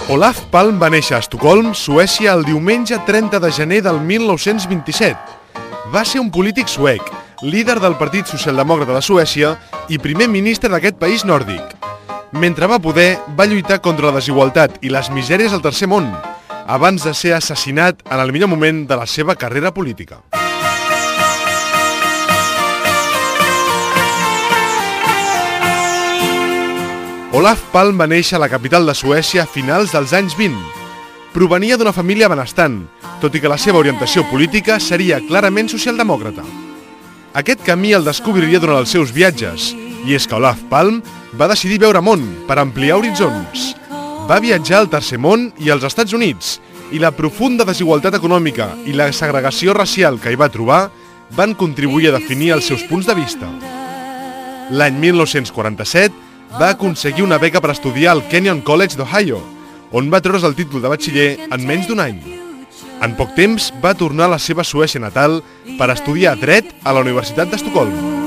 Olof Palme va néixer a Estocolm, Suècia, el diumenge 30 de gener del 1927. Va ser un polític suec, líder del Partit Socialdemòcrata de Suècia i primer ministre d'aquest país nòrdic. Mentre va poder, va lluitar contra la desigualtat i les misèries del tercer món, abans de ser assassinat en el millor moment de la seva carrera política. Olof Palme va néixer a la capital de Suècia a finals dels anys 20. Provenia d'una família benestant, tot i que la seva orientació política seria clarament socialdemòcrata. Aquest camí el descobriria durant els seus viatges, i és que Olof Palme va decidir veure món per ampliar horitzons. Va viatjar al tercer món i als Estats Units, i la profunda desigualtat econòmica i la segregació racial que hi va trobar van contribuir a definir els seus punts de vista. L'any 1947 va aconseguir una beca per estudiar al Kenyon College d'Ohio, on va treure's el títol de batxiller en menys d'un any. En poc temps va tornar a la seva Suècia natal per estudiar dret a la Universitat d'Estocolm.